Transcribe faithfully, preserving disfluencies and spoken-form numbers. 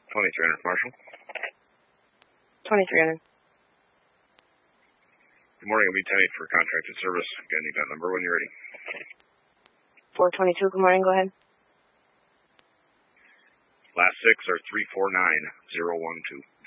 twenty-three hundred commercial. twenty-three hundred. Good morning, it'll be ten eight for contracted service. Again, need that number when you're ready. four twenty-two, good morning, go ahead. Last six are three four nine zero one two.